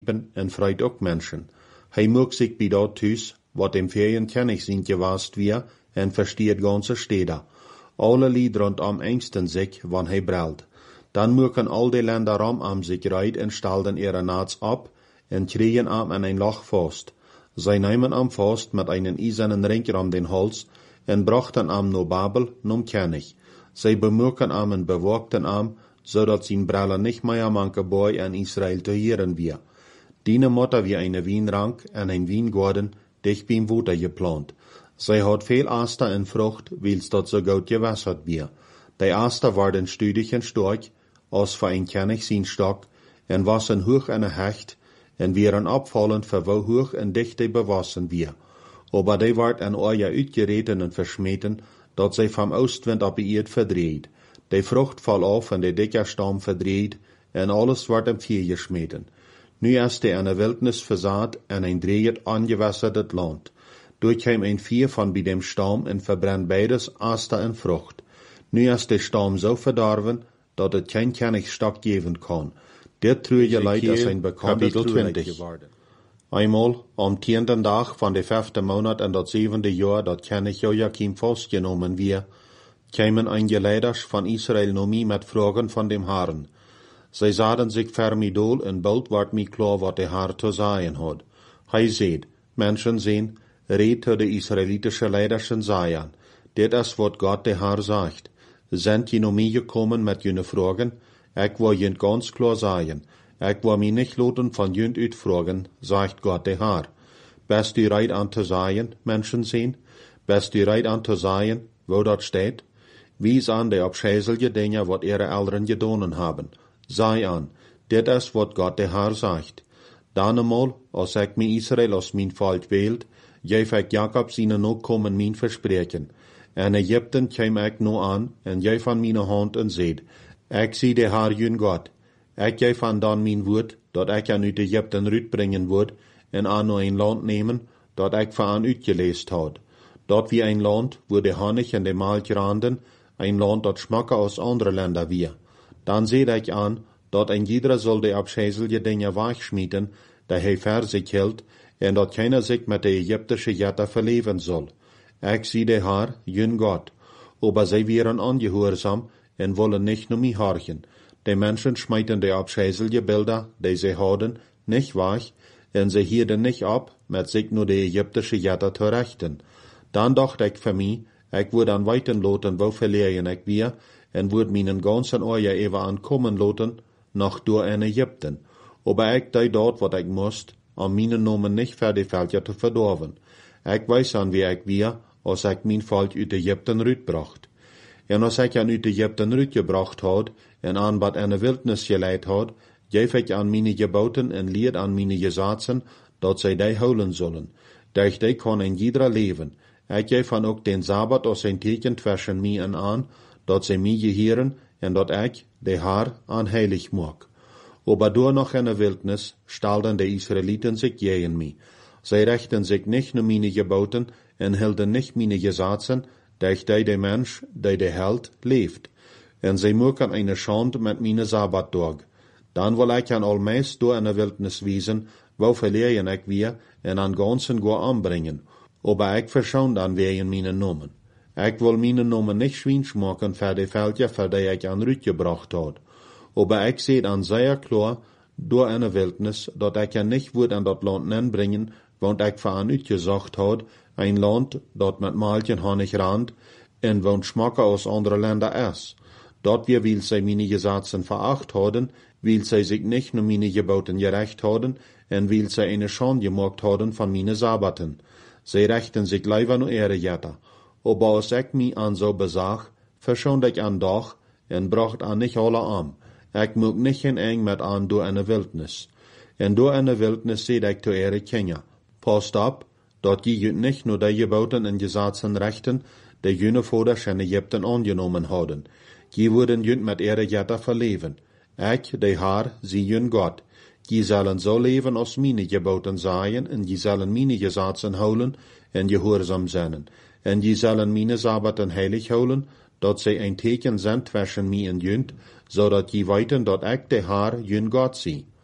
schipen en vreit ook mensen. Hij mag zich bij dat thuis, wat dem Ferien kennig sind gewast wir, en versteht ganze Städte. Alle Lied rondom ängsten sich, wann hij brelt. Dan mögen al die Länder rom sich reit en stalden ihre Nats ab, en kriegen am an ein Loch fast. Zij nehmen am fast mit einen eisernen Ring um den Hals, en brachten am no Babel, num König. Zij bemürken am en bewogten am, zodat zijn Brille nicht mehr manke Boy in Israel te hören wir. Diene Mutter wie eine Wienrank en ein Wiengarten, dicht beim Wuter geplant. Zij had veel Aster en Frucht, wils dat so gut gewässert wir. Die Aster waren stüdig en stark, als für ein König sein Stock, en wassen hoch en hecht, en wären abfallend für wo hoch en dichte bewassen wir. Aber die ward an euer uitgereten en verschmeten, dat zij vom Ostwind op die Erd verdreht. Die Frucht fall auf en de dicker Stamm verdreht, en alles ward am Vier geschmeten. Nu ist die eine Wildnis versaat en ein dreht angewässertet Land. Durchheim ein Vier von bei dem Stamm en verbrennt beides Aster en Frucht. Nu ist der Stamm so verdorven, dat het kein Königstock geben kann. Der trüge Leid ist ein bekanntes Kapitel 20 geworden. Einmal, am 10. Tag von der 5. Monat in das 7. Jahr, dat König Joachim festgenommen wir, kämen einige Leiders von Israel nomie mit Fragen von dem Herrn. Sie sahen sich vermidol en bald ward mir klar, wat der Herr zu sagen hat. Hij seht, Menschen sehen, red zu de israelitische Leiderschen sagen, dit is wat Gott der Herr sagt. Sind je nomie gekommen mit jene Fragen? Ich will jent ganz klar sagen, ich will mich nicht loten von jent uitfragen, sagt Gott der Herr. Bist du reit an zu sagen, Menschen sehen? Bist du reit an zu sagen, wo dat steht? Wies an de abscheuliche Dinge, wat ihre Eltern gedonen haben. Sei an, dit is wat Gott der Herr sagt. Dan einmal, als ich mir Israel als mein Volk wählt, geef ich Jakob seine Nachkommen mein Versprechen. En Ägypten käm ich no an, en geef an meine Hand en seht, ich zie der Herr jün Gott. Ich geef an dan mein Wort, dat ich an uit Ägypten rütbringen word, en an no ein Land nemen, dat ich voor an uitgeleest had. Dat wie ein Land, wo de Honig en de Melk randen, ein Land dat schmacker als andere Länder wir. Dan seht ich an, dat ein jeder soll de abscheuliche Dinge wegschmieden, der hij für sich hält, en dat keiner sich mit de ägyptische Jätter verleven soll. Ich zie de Herr, jün Gott. Aber sie wären ungehorsam en wollen nicht nur mich horchen. Die Menschen schmeiten de abscheuliche Bilder, die sie haben, nicht weg, en sie hielden nicht ab, mit sich nur de ägyptische Jätter zu rechten. Dan dacht ich für mich, ich würde an weiten loten, wo verlieren ich wir, en würde meinen ganzen Euer even ankommen loten, nach door in Ägypten. Aber ich dei dort, wat ich musst, an meinen Namen nicht für die Völker zu verdorven. Ich weiß an wie ich wir, als ich mein Volk uit Ägypten rütbracht. En als ich an uit Ägypten rütgebracht had, en an wat eine Wildnis geleid had, geef ich an meine Geboten en leer an meine Gesetzen, dat zij die houden zullen. Durch die kann ein jeder leben. Ich geef an ook den Sabbat als ein Teken zwischen mir en an, dat zij mij gehören, en dat ich, de Herr, an heilig mag. Aber door noch in der Wildnis stalden de Israeliten sich gegen mich. Sie rechten sich nicht nur meine Geboten en hielden nicht meine Gesetzen, durch die der Mensch, der de hält, lebt. En sie mögen eine Schande mit meine Sabbattag. Dan will ich an allmeist door in der Wildnis wiesen, wo verlieren ich wir, en an ganzen go anbringen. Aber ich verschont an wegen meinen Namen. Ich will meinen Namen nicht schwinsch machen für die Völker, für die ich an Rüt gebracht hat. Aber ich sehe an sehr klar, door eine Wildnis, dat ich ja nicht würde an dat Land nenbringen, want ich für an uitgezocht had, ein Land, dat mit Melk en Honig rand, en want schmacker aus andere Länder is. Dat wir, weil sie meine Gesetzen veracht hadden, weil sie sich nicht nur meine Geboten gerecht hadden, en weil sie eine Schande gemacht hadden von meine Sabbaten. Sie rechten sich leider nur ihre Jätter. Aber als ich mich an so besag, verschont ich an doch, en bracht an nicht alle an. Ich mag nicht in eng mit an door eine Wildnis. En door eine Wildnis seht ich zu ihre Kinder. Passt ab, dat je nicht nur die Geboten en Gesetzen rechten, die jene Voders in Ägypten angenommen hadden. Je wurden jünt mit ihre Jätter verleven. Ich, de Herr, sie jün Gott. Je zullen so leven als meine Geboten seien, en je zullen meine Gesetzen houden, en gehorsam zijn. En je zullen meine Sabbaten heilig houden, dat zij een teken zijn zwischen mij en jünt, zodat je weten dat ik de Herr jün Gott zie.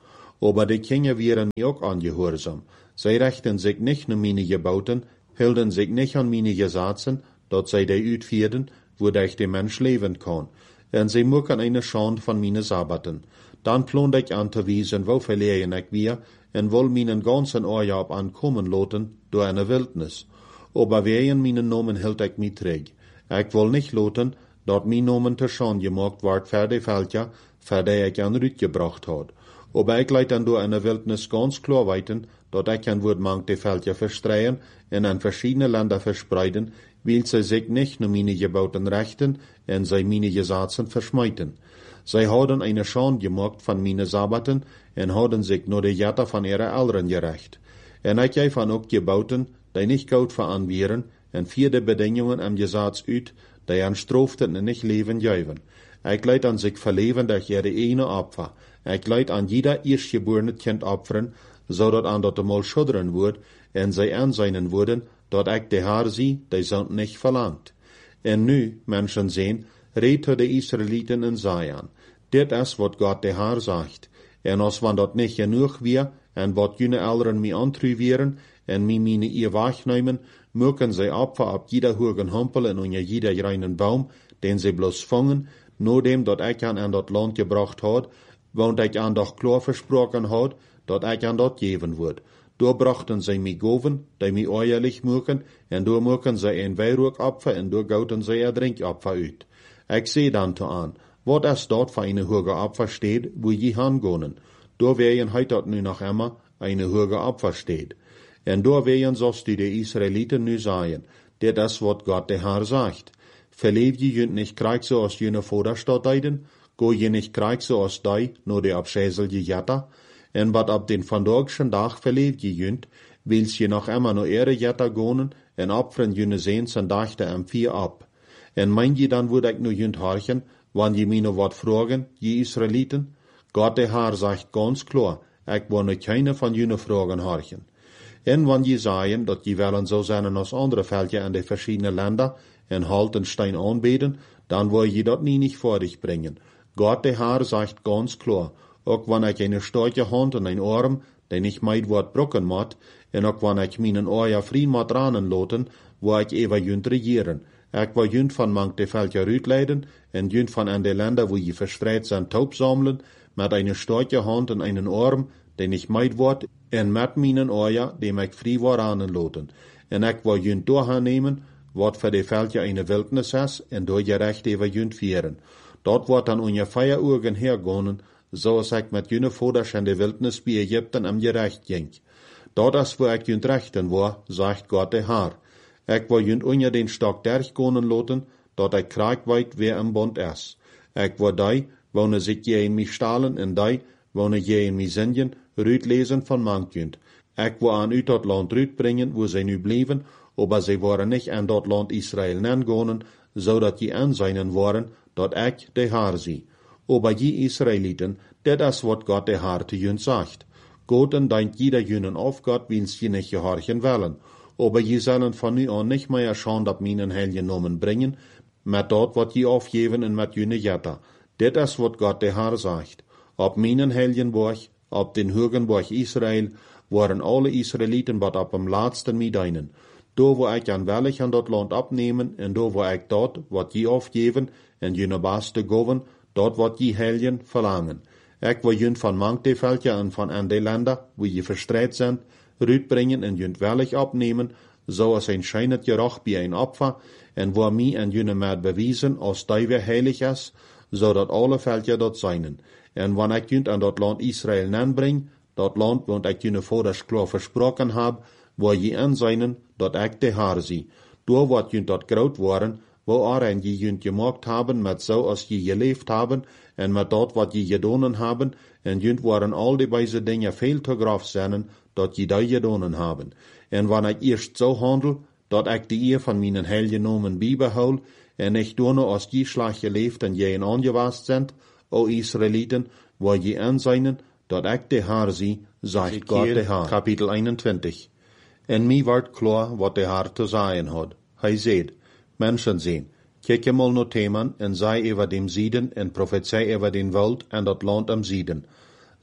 Aber die Kinder wären mir auch angehorsam. Sie rechten sich nicht an meine Geboten, hielden sich nicht an meine Gesetze, dort sie die uitvierden, wodurch der Mensch leben kann. Und sie mucken eine Schande von meine Sabbaten. Dann plont ich an zu wiesen, wo verlegen ich wir, und will meinen ganzen Urlaub ankommen lassen, durch eine Wildnis. Aber wegen meinen Namen hielt ich mich träg. Ich will nicht lassen, dort mein Namen zu Schande gemacht wird für die Völker, für die ich an Rüt gebracht hat. Aber ich leid dann durch eine Wildnis ganz klar weiten, dort ich an Wort manch die Völker verstreuen und an verschiedene Länder verspreiden, weil sie sich nicht nur meine Geboten rechten und sie meine Gesetze verschmeiten. Sie haben eine Schande gemacht von meine Sabbaten und haben sich nur die Jette von ihren Eltern gerecht. Und ich habe von auch Geboten, die nicht gut veranbieren, und vierde Bedingungen am Gesetz uit, die an Straften und nicht Leben geben. Ich leid an sich verleben durch ihre eine Opfer. Ich leid an jeder erstgeborene Kind opfern, so dat an dat mal schudderen wird, und sie anseinen würden, dat ich der Herr sie, die sind nicht verlangt. Und nu, Menschen sehen, redet die Israeliten in Zion. Dit is wat Gott der Herr sagt. Und als wann dat nicht genug wir, und wat jene Eltern mi antruieren, und mi meine ihr wachnehmen, mögen sie Opfer ab jeder hohen Hampel und unter jeder reinen Baum, den sie bloß fangen, nur dem, dat ich an dat Land gebracht hat, want ich an doch klar versprochen hat, dat ich an dat geben wird. Da brachten sie mi Goven, die mi eierlich mögen, und da mögen sie ein Weihrauchopfer, und da gauten sie ein Trinkopfer uit. Ich seh dann zu an, wat es dort für eine hohe Opfer steht, wo je hingehen. Da werden heute nu noch immer eine hohe Opfer steht. Und da werden so's die Israeliten nu sagen, dit is wat Gott der Herr sagt. Verlebt je jünt nicht Krieg so aus jene Vorderstadt deiden, go je nicht Krieg so aus dei, nur de abschäsel je Jatta, en wat ab den vandagschen Tag verlebt je jünt, wils je noch immer no ihre Jatta gonen, en opfern jene sehnsen dachte am 4 ab. En mein je dann würd ich no jünt harchen, wann je mir wat fragen, je Israeliten? Gott der Herr sagt ganz klar, ich will keine von jene Fragen harchen. En wann je sagen, dat je wollen so sein als andere Völker in de verschiedenen Länder en halten Stein anbeten, dann will je dat nie nicht vor dich bringen. Gott der Herr sagt ganz klar, auch wenn ich eine starke Hand und ein Arm, den ich meid wort brocken mat, en auch wenn ich meinen Eier frien mat ranen loten, wo ich ewa jünt regieren. Ich will jünt von manch de Völker rütleiden, en jünt von an de Länder, wo je verstreit sind, taub sammeln, mit eine starke Hand und einen Arm, den ich meid wort, en mit meinen Eier, dem ich frei war ranen loten. En ich will jünt durchnehmen, wat für de Völker eine Wildnis is, en door gerecht ewa jünt vieren. Dort wird dann ungefähr Uhren hergehen, so als ich mit jene Voders in der Wildnis bei Ägypten am Gerecht ging. Dort ist, wo ich jünt rechten war, sagt Gott der Herr. Ich will jünt unter den Stock durchgehen lassen, dort ich Krieg weit, wer im Bund ist. Ich will die, wo sich je in mich stahlen, und die, wo je in mich singen, rüt lesen von mankjünt. Ich will an uit dat Land rüt bringen, wo sie nu blieben, aber sie waren nicht an dat Land Israel nengonen, so dat je anseinen waren, dat ich der Herr sie. Aber je Israeliten, dit is wat Gott der Herr zu jünt sagt. Gott und denkt jeder jünen auf Gott, wils je nicht gehorchen wollen. Aber je sollen von nu an nicht mehr Schande ab meinen heiligen Namen bringen, mit dort wat je aufgeben und mit jüne Jetta. Dit is wat Gott der Herr sagt. Ab meinen heiligen Burg, ab den höheren Burg Israel, waren alle Israeliten wat ab am letzten mit einen. Da wo ich an welch an dat Land abnehmen, und da wo ich dort wat je aufgeben, en jene Baste goven, dort wat je helgen verlangen. Ich will jünt von manch de Völker und von an de Länder, wo je verstreit sind, rütbringen en jünt welch abnehmen, so als ein scheinet geroch bei ein Opfer, en wo mi en jene mehr bewiesen, als die wer heilig is, so dat alle Völker dort seinen. En wann ich jünt an dat Land Israel nenbring, dat Land, wo ich jene Voders klar versprochen hab, wo je anseinen, dat ich der Herr sie. Da wat jünt dat groot waren, wo arein je jünt gemacht haben, mit so als je gelebt haben, en mit dort wat je gedonen haben, en jünt waren all die beise Dinge viel zu grof seinen, dat je die gedonen haben. En wann ich erst so handel, dat ich die Ehe von meinen heiligen Namen bibehol, en nicht nur als je schlecht gelebt en je angewast sind, o Israeliten, wo je anseinen, dat ich der Herr sie, sagt Gott der Herr. Kapitel 21. En mi ward klar, wat der Herr zu sagen hat. Hij seht, Menschen sehen, kijk mal no Themen en sei über dem Sieden en prophezei über den Wald en dat Land am Sieden.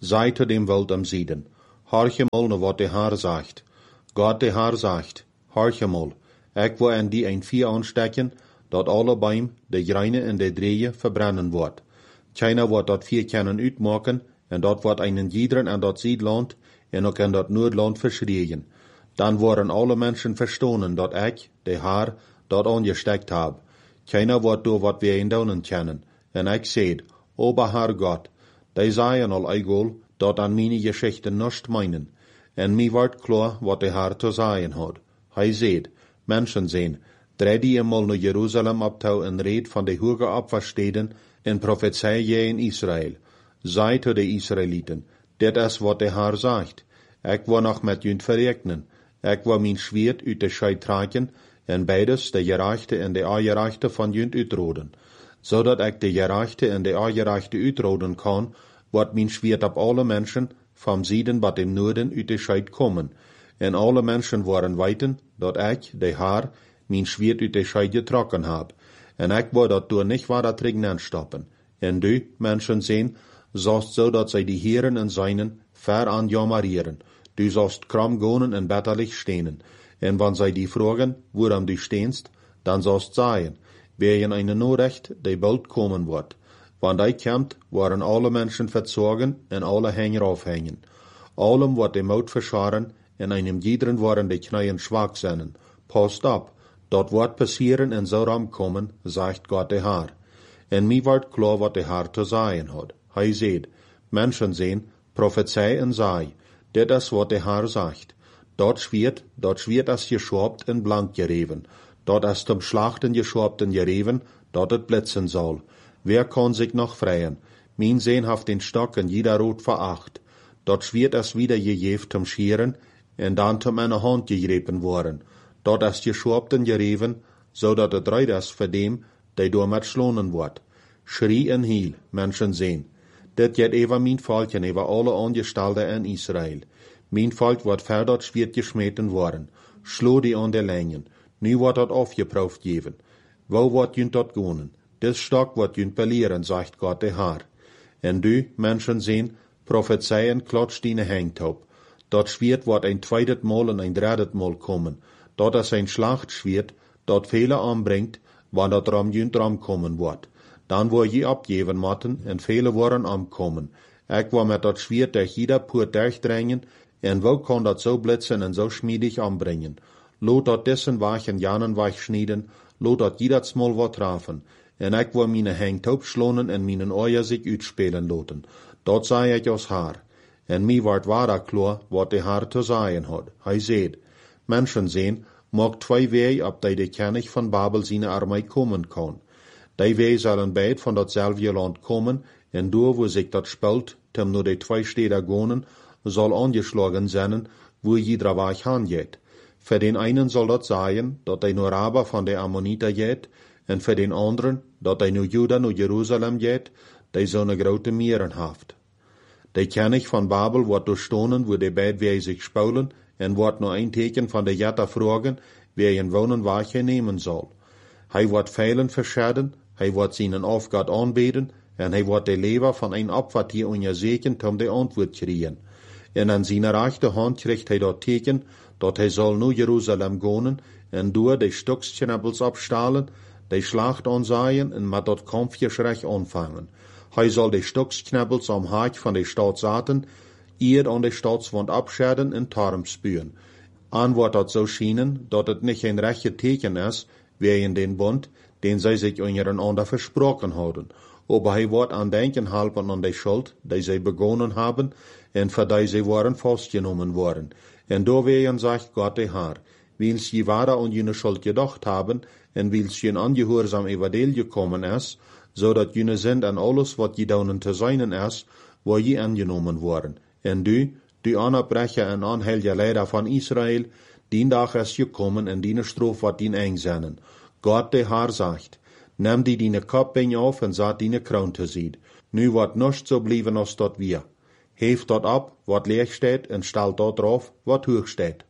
Sei zu dem Welt am Sieden. Horche mal na wat de Haar sagt. Gott de Haar sagt, horche mal, ik wil aan die een vier aanstekken, dat alle Bäume, de Greine en de Dreeën verbrennen wordt. Keiner wordt dat vier kunnen uitmaken, en dat wordt einen jiederen aan dat Ziedland, en ook aan dat Noordland verschrien. Dan worden alle mensen verstonen, dat ik, de Haar, dat aangestekt heb. Keiner wordt door wat wij in doen kennen. En ik zei, Oberherr Gott, die zeien al egal, dat aan meine Geschichten nichts meinen. En mij wordt klar, wat de Herr te zeggen had. Hij zei, Menschen zijn, die eenmaal naar Jeruzalem optouw en reed van de hoge opversteden en profetie je in Israël. Zei te de Israëlieten, dit is wat de Herr zegt. Ik wil nog met junt verrekenen. Ik wil mijn schwert uit de scheid trekken, en beides, de gerechte en de ongerechte van junt uitroden. Zodat ik de gerechte en de ongerechte uitroden kan, wordt mijn schwert op alle mensen, van Zieden tot dem Noorden uit de scheid komen. En alle mensen worden weten, dat ik, de Herr, mijn schwert uit de scheid getrokken heb. En ik wil dat door niet waar dat regnen stoppen. En du, mensen zijn, zoals zodat zij die Heeren en zijnen ver aan jammerieren. Du zost kram gonen en betterlich stenen. En wann zij die vragen, waarom du steenst, dan zost zeggen, wegen eine Norecht, die bald komen wordt. Wann die komt, worden alle mensen verzorgen en alle Hänger aufhängen. Allem wordt de Maut verscharen, en einem jiederen worden de knieën schwach zijn. Passt op, dat wordt passieren en zou komen, zegt Gott de Herr. En mij wordt klar wat de Herr te zeggen had. Hij zei, mensen zijn, profetie en zei, dit is wat de Herr zegt. Dat schwert als geschopt en blank gereven. Dat is zum Schlachten geschopt en gereven, dat het blitzen zal. Wer kann sich noch freien? Mein Sehn haft den Stock en jeder Rot veracht. Dat schwert es wieder gegeft zum Scheren, en dan zum eine Hand gegrepen worden. Dat is geschopt en gereven, zodat het reid is voor dem, die door met schlonen wordt. Schrie en hiel, mensen zijn. Dit jet even mijn volkjen, even alle Angestalten in Israël. Mijn volk wordt verder schwert gesmeten worden. Slo die aan de lijnen. Nu wordt dat afgeproefd geven. Wo wordt junt dat gonen? Dit stok wordt junt belieren, zegt Gott de Herr. En du, mensen zijn, prophezeien klotscht die hengtop. Dat schwert wordt een zweitet Mal en een dreidet Mal komen. Dat is een Schlachtschwert, dat vele aanbrengt, wanneer dat ram junt ram komen wordt. Dan wordt je opgeven moeten en vele worden aankomen. Ik wil met dat schwert durch jeder poort durchdringen, en wo kan dat zo blitzen en zo schmiedig aanbrengen. Lot dat dessen wachen janen wegschneiden, lot dat jeder smol wat trafen. En ik wil mijn hengtop slonen en mijn oor zich uitspelen laten. Dat zei ik als Haar. En mij wordt waar klar, wat de Haar te zeggen had. Hij zei, mensen zijn, mag twee wegen op die de König van Babel zijn armee komen kan. Die wegen zullen beid van datzelfde land komen, en door wo zich dat speelt, tem nur de twee steden gonen, zal angeschlagen zijn, wo jeder weg hangeht. Für den einen soll dat sagen, dat hij nur Araber van de Ammoniter geht, en für den anderen, dat hij nur Juda naar Jerusalem geht, die zo'n grote meren haft. De König van Babel wordt doorstonen, wo de beid wie zich spaulen, en wordt nur een teken van de Jetta vragen, wie een wonen waar hij nemen zal. Hij wordt velen verschaden, hij wordt zijn afgod aanbeden, en hij wordt de lever van een opwartier onderzeken om de antwoord krijgen. En aan zijn rechterhand krijgt hij dat teken, dat hij zal naar Jeruzalem gaan, en door de stoksknabbels opstalen, de slacht aanzaaien en met dat kampfgeschrech aanvangen. Hij zal de stoksknabbels am haak van de stad zetten, eer aan de stadswand abscheren en tarm spuwen. Aan wordt dat zo schijnen, dat het niet een rechte teken is, wie in den Bund, den zij zich ondereinander versproken houden. Aber hij wordt aan denken helpen aan de schuld, die zij begonnen hebben, en voor die zij worden vastgenomen worden. En doorwegen zegt Gott de Herr, wils je ware aan jene schuld gedacht hebben, en wils je ongehoorzaam evangelie gekommen is, zodat jene sind an alles wat je daunen te zijn is, waar je aangenomen worden. En du aanbrecher en aanhelger leider van Israël, die dag is gekommen en die strof wat dien einzennen. Gott de Herr zegt, neem die kapping auf en zet die kroon te ziet. Nu wordt nichts zo blijven als dat wir. Heef dat op, wat leeg staat, en stel dat drauf, wat hoog staat.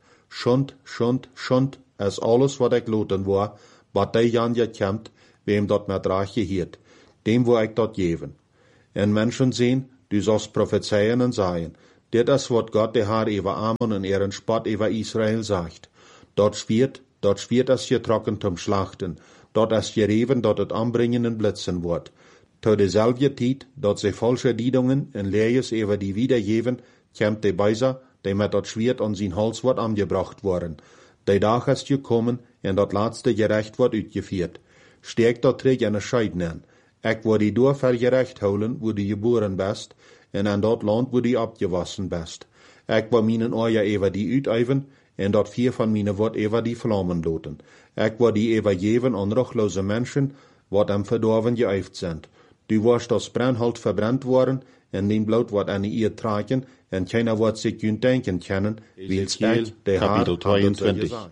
Schund is alles wat ik loten wou, wat die Jan je komt, wem dat met raag geheert. Dem wil ik dat geven. En mensen zien, du sollst prophezeien und sagen, dit is wat Gott der Herr über Ammon und ihren Spott über Israel sagt. Dort schwirrt es getrocken zum Schlachten, dort es gereven, dort het anbringen und blitzen wird. Zu dezelfde tijd, dort sie falsche Diedungen en Lees über die wiedergeven, kämmt der Beiser, der mit dat Schwert an sein Hals wird angebracht worden. Der Tag ist gekommen, en dat laatste gerecht wird uitgeführt. Steek dat terug en een scheid nemen. Ik wil die door vergerecht houden, wo die geboren best, en aan dat land, wo die abgewassen best. Ik wil mijn ogen over die uiteven, en dat 4 van mijn wordt over die vlammen loten. Ik wil die overgeven aan ruchtlose mensen, wat am verdorven geëift zijn. Du wirst als brandhout verbrannt worden, en dein Blut wordt aan ihr tragen, en keiner wordt zich kunt denken kennen, wils ik, de Kapitel 22.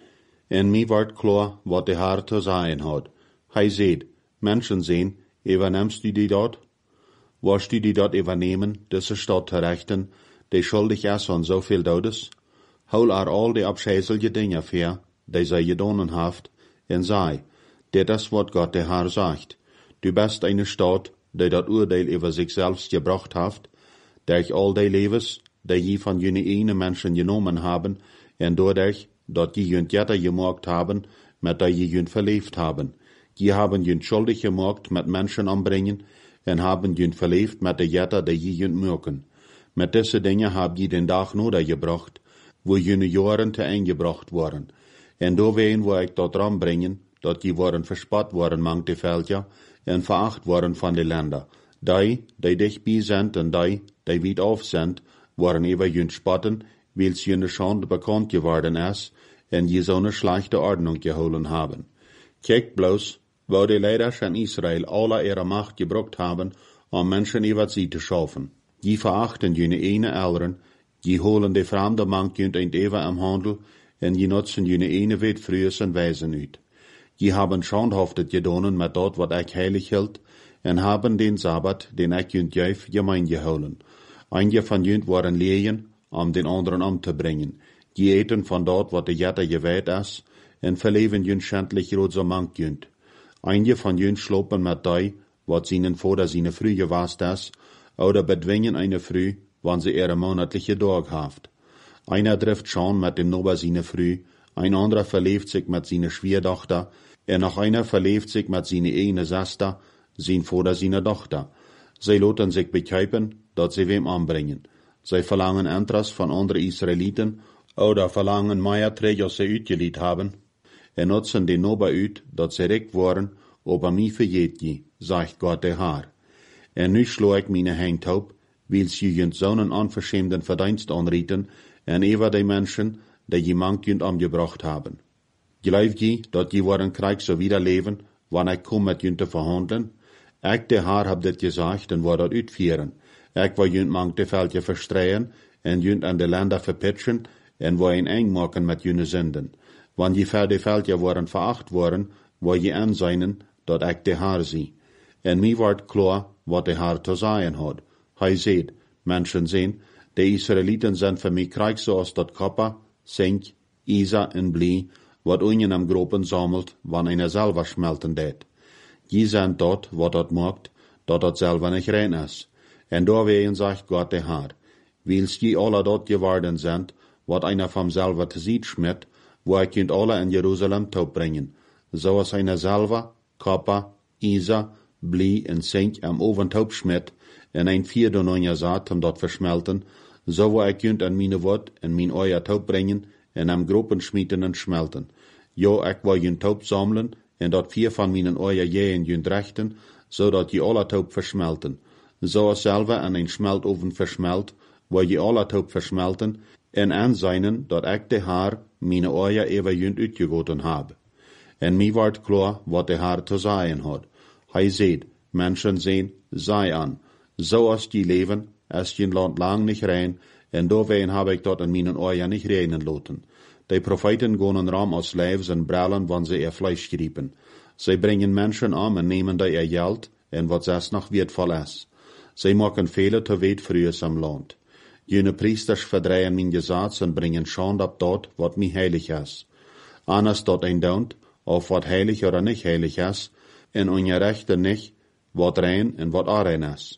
En mij wordt klar wat de Herr te zeggen had. Hij zei, mensen zien, übernimmst du die dort? Wirst du die dort übernehmen, diese Stadt te rechten, die schuldig is aan zoveel dodes? Hol al die abscheißelige Dinge ver, die zij gedaan haft, en zei, dit is wat Gott der Herr sagt. Du bist eine Stadt, die dat Urteil über sich selbst gebracht haft, durch all die Levens, die je van jene ene Menschen genommen haben, en doordat dat je junt jetter gemaakt haben, met dat je junt verleefd haben. Je haben junt schuldig gemaakt met Menschen anbringen, en haben junt verleefd met de jetter die je junt merken. Met deze dingen hab je den dag nodig gebracht, wo jene Jaren te eingebracht worden. En doorheen wil ik dat ranbrengen, dat je worden verspot worden mang de veldja, en veracht worden van de landen. Die dich bijzend en die wiet afzend, worden über jünt spotten, wils jüne Schande bekannt geworden is, en je zo'n schlechte Ordnung geholen haben. Kijk bloß, wo die Leiders in Israel alle ihre Macht gebrucht haben, um Menschen über sie zu schaffen. Je verachten jüne ene Eltern, je holen de fremde Mank jünt ein Eva am Handel, en je nutzen jüne ene wet frühes en Weisen uit. Je haben schandhaftet gedonen met dat wat ik heilig hield, en haben den Sabbat, den ik jünt juif, gemein geholen. Einige van jünt waren leien, om den anderen om te brengen. Je eten van dat wat de jetter gewijd is, en verleven jünt schändlich roze mank jünt. Einige van jünt slopen met die, wat zijnen vader zijne früh gewast is, oder bedwingen eine früh, wann sie ihre monatliche Dag haft. Einer trifft schon mit dem Nober seine früh, ein anderer verleeft sich mit seine Schwiertochter, noch einer verleeft sich mit seine eine Sester, sein Vater seine Tochter. Sie loten sich bekeipen, dat sie wem anbringen. Sie verlangen Entras von anderen Israeliten, oder verlangen mehr Träger, als sie uitgelied haben, nutzen den Nober uit, dat sie recht waren, aber mich verjeet je, sagt Gott der Herr. En nu schlo ik meine Hand op, wils je junt zo'n onverschämden Verdienst anrieten, en over die Menschen, die je mank junt omgebracht haben. Geloof je, dat je worden krijg zo wieder leven, wanneer ik kom met junt te verhandelen? Ik, de Herr, heb dit gezegd en wil dat uitvieren. Ik wil junt mank de veldje verstreien, en junt aan de landen verpitchen, en wil een eng maken met june zinden. Wanneer je ver de veldje worden veracht worden, wil je aanzien, dat ik de Herr zie. En mij wordt klaar, wat de Herr te zeggen had. Hij zei, mensen zien, de Israëlieten zijn voor mij krijg zoals dat kopper, zink, ijzer en blie, wat unjen am gropen sammelt, wanneer een selber smelten deed. Je zijn dat, wat dat maakt, dat selber niet rein is. En doorwegen zegt Gott de Herr, wils je alle dat geworden zijn, wat einer vom selber te ziet schmidt, wo ik kunt alle in Jeruzalem toe brengen, zoals einer selber, kopper, ijzer, blie en zink am oven toe schmidt, en een 4 dononja zaad om dat versmelten, zo wo ik kunt aan mijn woord en mijn oja toe brengen, en am gropen schmieten en smelten. Jo, ik wil je taub sammeln, en dat 4 van mijn oja jeën junt rechten, zodat je alle taub versmelten. Zoals selber aan een smeltoven versmelt, wil je alle taub versmelten, en aanzijnen dat ik de Haar mijn oja even junt uitgegoten heb. En mij wordt klaar wat de Haar te zeggen had. Hij zei, mensen zien, zij aan. Zoals die leven, is je land lang niet rein, en doorheen heb ik dat in mijn oja niet reinen laten. Die Propheten gaan ram als lijfs en brallen, wanneer ze ihr Fleisch griepen. Zij brengen mensen om en nemen die ihr geld, en wat zes nog wertvoll is. Zij maken vele te weet vrühes am land. Jene priesters verdreien mijn gezats en brengen schande op dat, wat mij heilig is. Anders dat een daunt, of wat heilig oder nicht heilig is, en ongerechte nicht, wat rein en wat onrein is.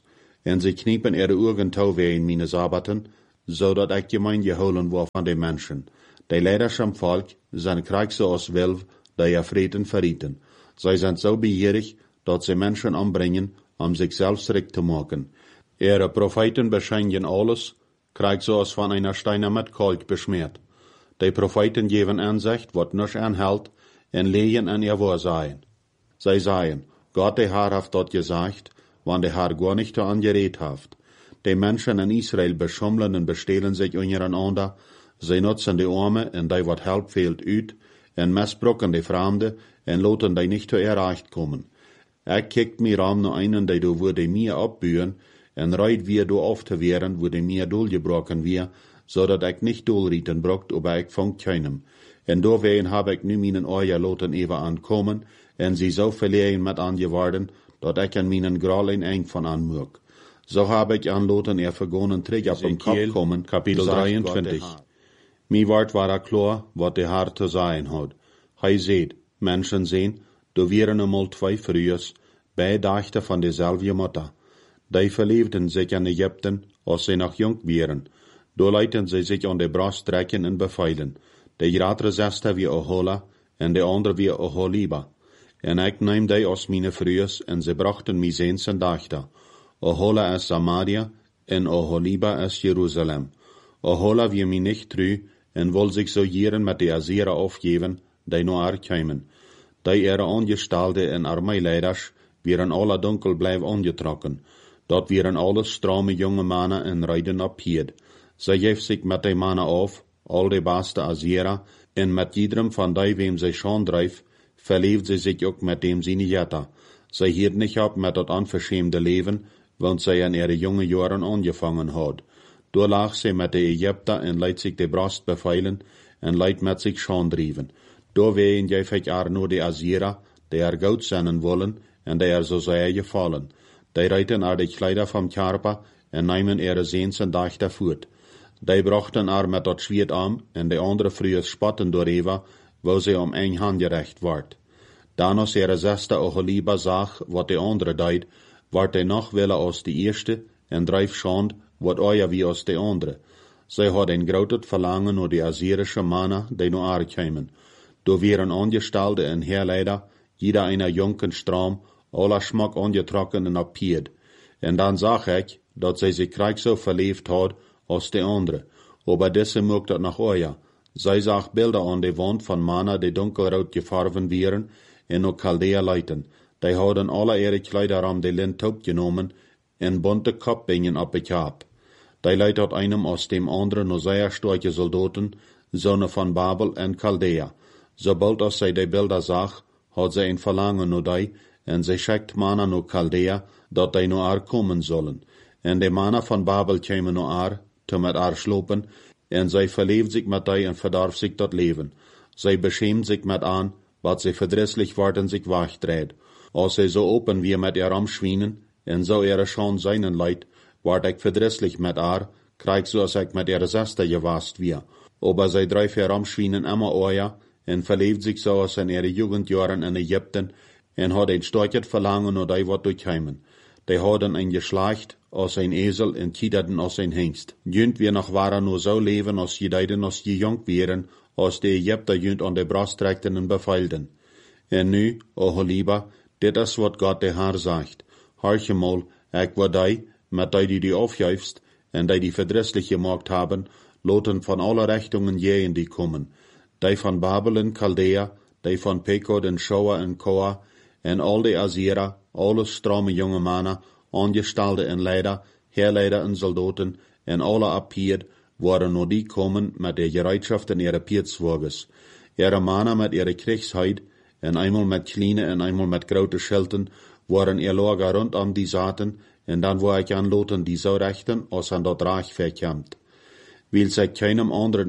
en sie kniepen ihre Augen touw in meine Sabbaten, zodat ik gemein geholen word van de mensen. De leiders am volk zijn krijg zoals wilf, die je vreten verrieten. Zij zijn zo begierig, dat ze mensen ombrengen, om zichzelf schrik te maken. Ihre Propheten bescheinjen alles, krijg zoals van einer Steiner met kalk besmeerd. De Propheten geven aanzicht, wat nisch aanhält, en legen an ihr Wahrsein. Zij zeggen, Gott de Herr heeft dat gezegd, want de Herr gar nicht angeredet heeft. De Menschen in Israel beschummelen en bestelen sich untereinander, zij nutzen de Arme en die wat help fehlt uit, en misbruiken de Fremde en laten die nicht zu erreicht kommen. Ik kijkt mir aan naar einen, die do würde mir abbuhen, en reit wir do auf te werden, würde mir dolgebrochen wir, zodat ik nicht dolrieten brocht, aber ik vangt keinem. En doorwegen heb ik nu mijn oor laten even aankomen, en sie zo verlegen met angeworden, dat ik aan mijn gral een eng van aanmoek. Zo heb ik aanloten vergonnen terug op een kop komen, kapitel 23. Mi woord war klar, wat de Herr te zijn had. Hij zei, mensen zijn, do wieren eenmaal twee vrouwen, bij dachten van dezelfde Mutter. Die verliefden zich in Egypten, als ze nog jong waren. Do lieten ze zich aan de borst trekken en beveilen. De grotere zuster wie Ohola, en de andere wie Oholiba. En ik neem die als mijn vrouwen, en ze brachten mij zeens en dachten. Ohola is Samaria, en Oholiba is Jeruzalem. Ohola wie mij niet trouw, en wil zich zo jaren met de Assyrer aufgeven, die naar haar kwamen. Die ihre Angestellte en Armeeleiders waren alle dunkel blijf angetrokken. Dat waren alles strome jonge mannen en rijden op Pied. Zij geeft zich met die mannen auf, al de beste Assyrer, en met iedereen van die wem zij schon drijft, verlieft ze zich ook met dem zijn jetta. Zij hield niet op met dat onverschämde leven, want zij in ihre jonge jaren angefangen had. Door lag zij met de Egypter en leidt zich de borst beveilen, en leidt met zich schon drijven. Doorwegen geef ik haar nur de Assyrer, die er goud zijn willen, en die er zo zij gevallen. Die reiten er de kleider vom Körper, en nemen ihre zeens en dachten voort. Die brachten er met dat zwiert aan, en de andere vrouwen spotten door Eva, wo ze om eng handgerecht wordt. Dan als ihre zuster Oholiba zag, wat de andere deed, wordt hij nog willen als de eerste, en drijf schand, wat ooit wie als de andere. Zij had een groot verlangen naar de Assyrische mannen, die naar haar kwamen. Door waren Angestelde en Heerleider, jeder einer jonken Stram, aller Schmack angetrokken en oppied. En dan zag ik, dat zij zich krijg zo verleefd had, als de andere. Aber deze mocht dat nog ooit. Zij zag beelden aan de wand van mannen die donkelrood gefarven waren, en naar Chaldea leiden. Die hadden alle ihre Kleider aan de lint opgenomen, en bunte kopbingen op het kap. Die leidt uit einem aus dem anderen naar zeer sterke soldaten, zonen van Babel en Chaldea. Sobald als zij die beelden zag, had zij een verlangen naar die, en zij schickt mannen naar Chaldea, dat die naar haar komen zullen. En de mannen van Babel kwamen naar haar, te met haar slopen, en zij verleeft zich met die en verdarf zich dat leven. Zij beschämt zich met aan, wat zij verdrisselijk worden zich wegtreedt. Als zij zo open wie met haar omschwienen, en zo ihre schon seinen leid, word ik verdrisselijk met haar, krijg zoals ik met ihre zuster gewast wie. Aber zij drijft haar omschwienen immer ooit, en verleeft zich zoals in ihre Jugendjaren in Egypten, en had een sterket verlangen naar die wat durchheimen. Die hadden een geslacht als een ezel en kiederden als een hengst. Junt wir nog waren nur zo leven als je deiden als je jong waren, als de Egypter junt aan de borst trekten en beveilden. En nu, Oholiba, dit is wat God de Herr zegt. Horch mal, ik word die, met die aufjuifst, en die verdrisselijk gemaakt hebben, loten van alle richtungen jeen die komen. Die van Babel en Chaldea, die van Pekod en Shoa en Koa, en al de Assyrer, alle strome jonge mannen, Angestelde en Leider, Heerleider en soldaten, en alle appied, waren nur die komen met de gereitschaft in ihre Pietzwagens. Ihre mannen met ihre Kriegsheid, en einmal met kleine en einmal met grote Schelten, waren ihr Lager rondom die zaten, en dan wou ik aanloten die zo rechten, als aan dat Reich verkämmt. Wil zij keinem anderen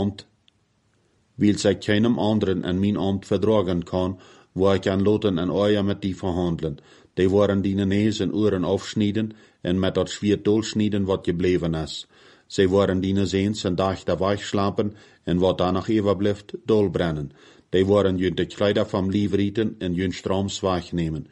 in mijn ambt verdragen kan, wou ik aanloten en ooit met die verhandelen. Die waren die nees en oren afsnijden, en met dat zwiert dolsnijden wat gebleven is. Zij waren die zeens en dachten wegslapen, en wat daar nog even blijft, dolbrennen. Die waren junt de kleider van liefrieten en junt strooms wegnemen.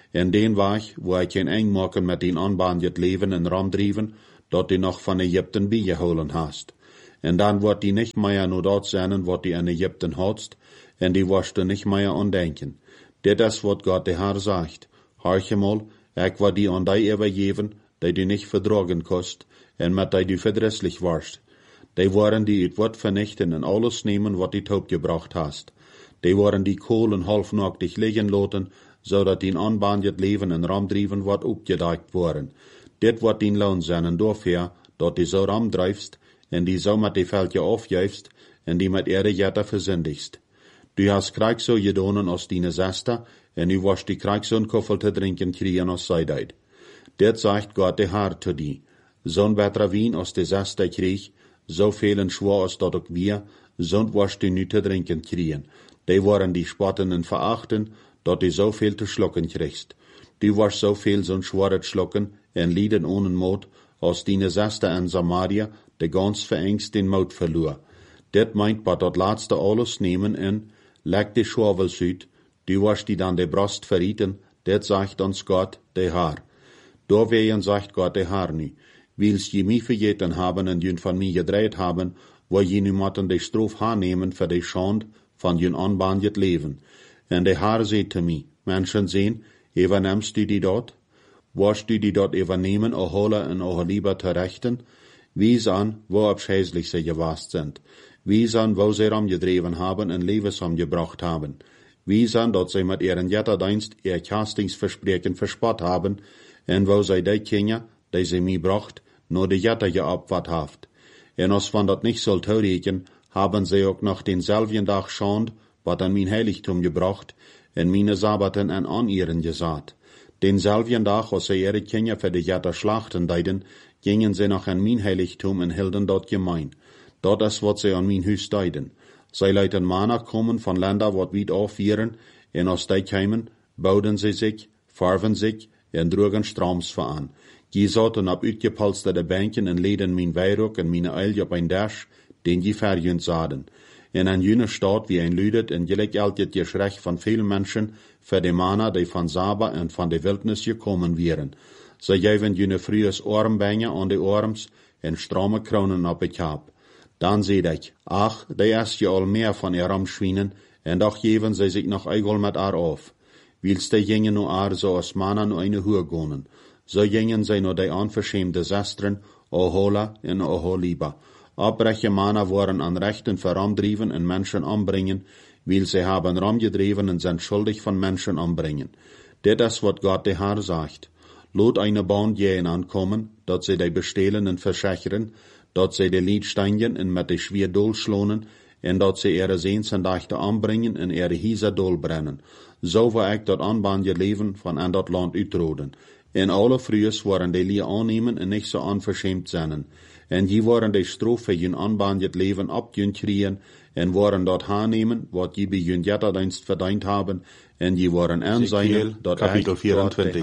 En den Weg, wo ich kein eng maken met den anbandet leven en ramdrieven, dat die noch van Ägypten bijgeholen hast. En dan wordt die nicht meer nur dort zijn wat die in Ägypten hadst, en die wirst du nicht mehr andenken. Dit is wat Gott de Herr sagt. Horch mal, ik wil die an die übergeben, die du nicht verdragen kost, en met die du verdrisslich warst. Die waren die het Wort vernichten en alles nemen wat die taub gebracht hast. Die waren die Kohlen halfnacktig liggen laten, zodat die anbandet leven en ramdrieven wordt opgedekt worden. Dit wordt die loon zijn en dafür, dat die zo ramdrijfst, en die zo met die veldje afjuifst, en die met ihre jetter verzindigst. Du hast krijg zo gedonen als die zester, en u was die krijg zo'n koffel te drinken kriegen als zijdeid. Dit zegt Gott de Herr te die. Zo'n betere wien als de zester kreeg, zo velen schwar als dat ook wir, zo'n was die nu te drinken kriegen. Die waren die spotten en verachten, dat die zoveel te schlucken kriegst. Du was zoveel zo'n schwaret schlucken en lieden ohne Mut, als die zester in Samaria, de ganz verengst den Mut verloor. Dit meint wat dat laatste alles nemen en, leg de schwavels uit, du was die dan de Brust verrieten, dit zegt ons Gott, de Herr. Doorwegen zegt Gott de Herr nu, wils je mij vergeten hebben en jun van mij gedreid hebben, wo je nu moeten de strof aannemen voor de schand van jun anbandet leven. En de Herr zei te mij, mensen zien, übernimmst du die dort? Wirst du die dort übernehmen, o holen en o lieber te rechten? Wies an, wo abscheulich sie gewast sind. Wies an, wo sie ramgedreven haben en Levens gebracht haben. Wies an, dat sie mit ihren Jetterdienst ihr Castingsversprechen verspott haben, en wo sie die Kinder, die sie mir bracht, nur die Jetter geopfert haft. En als van dat nicht soll toereken, haben sie auch noch denselben Tag schand, wat an mein Heiligtum gebracht, en meine Sabbaten en an ihren gesaat. Denselben Tag, als sie ihre Kinder für die Jetter schlachten deiden, gingen sie noch an mein Heiligtum en hielden dort gemein. Dat is wat sie an mein Hus deiden. Sie leiten Mana kommen von Länder, wat weit aufvieren, en als die kämen, bauden sie sich, farven sich, en drogen Strams an. Die saten op uitgepolsterde Bänken en leden mijn weirock en mijn eil op een dash, den die verjunt zaden. In een jene Stadt wie ein Lüdet en gelijk altijd geschrecht van veel mensen, für die Mana, die van Saba en van de Wildnis gekommen wären. Sie geven jene frühes Armbänge an de Arms en stramme Kronen op het Kap. Dan zei ik, ach, die is je al meer van ihr Ramschwienen, en doch geven sie sich noch eigel met haar auf. Wils die gingen nu haar so als Mana nu eine Huur gonen. So gingen sie nur die unverschämte Sestren, Ohola en Oholiba. Abbreche Mana waren an Rechten verramdrieven en Menschen anbringen, weil sie haben ramgedreven en sind schuldig von Menschen anbringen. Dit is wat Gott de Herr sagt. Lot eine Band jähen ankommen, dat sie die bestehlen en verschecheren, dat sie die Liedsteinchen en met de schwer Dol schlonen, en dat sie ihre Sehnsendachte anbringen en ihre Hieser Dol brennen. So war ik dat anbandje leven van en dat land uitroden. En alle frühes waren die Lie annehmen en nicht so unverschämt zijn. En die waren die strof für jun anbandjet leven abjun kriegen, en waren dort aannemen, wat die bij jun jetterdienst verdient haben, en die waren aanzien, dat Kapitel 24.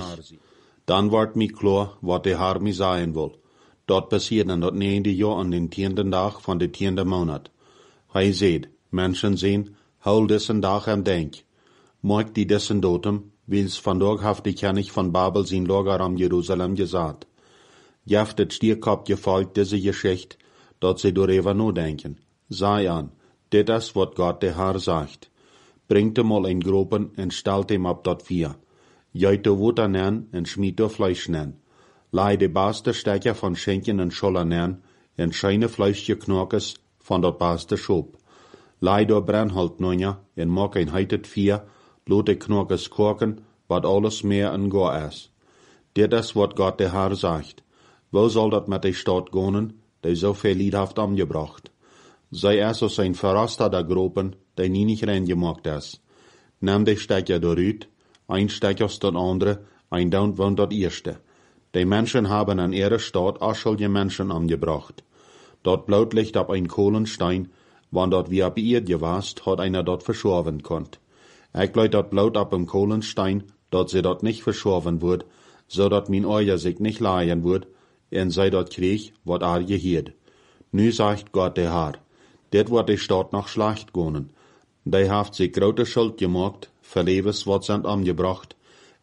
Dan wordt mij klar, wat de Herr mij zeggen wil. Dat passiert in dat 9e jaar aan den 10e dag van de 10e maand. Hij zegt, mensen zien, hou dessen dag en denk. Maak die dessen datum, wils vandaag heeft de König van Babel zijn lager am Jerusalem gesagt. Jeft het stierkop gefolgt deze Geschichte, dat sie darüber nadenken. Sei an, dit is wat Gott de Herr sagt. Bringt hem mal in Gropen en stelt hem op dat vier. Juit de Wutter nen en schmied de Fleisch nen. Lei de beste Stecker van Schenken en Scholler nen en scheine Fleischje Knorkes van dat beste Schop. Lei de Brennholt nonja en maak een heitet vier, lot de Knorkes korken, wat alles meer en goor is. Dit is wat Gott de Herr sagt. Wo soll dat met de Stadt gonen, die so viel liedhaft angebracht? Sei es aus ein verrosteter Gropen, die nie nicht reingemacht ist. Nimm de Stecker doorüt, ein Stecker aus dat andere, ein down wohnt dat erste. Die Menschen haben an ihre Stadt aschelje Menschen angebracht. Dort Blutlicht ab ein Kohlenstein, wann dort wie ab ihr gewast, hat einer dort verschorven konnt. Ich leut dat Blut ab im Kohlenstein, dort sie dort nicht verschorven wird, so dat min Euer sich nicht leihen wird, en sei dort krieg, wat gehiert. Nu sagt Gott der Herr, dit wordt de Stadt noch schlecht gonen. Die haft sich grote Schuld gemacht, verlebens wat sind angebracht,